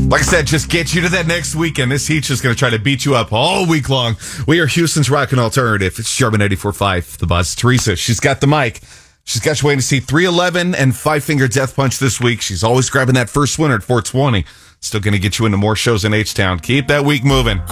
Like I said, just get you to that next weekend. This heat's just going to try to beat you up all week long. We are Houston's Rockin' Alternative. It's Sherman 94.5, The Buzz. Teresa, she's got the mic. She's got you waiting to see 311 and Five Finger Death Punch this week. She's always grabbing that first winner at 420. Still going to get you into more shows in H-Town. Keep that week moving.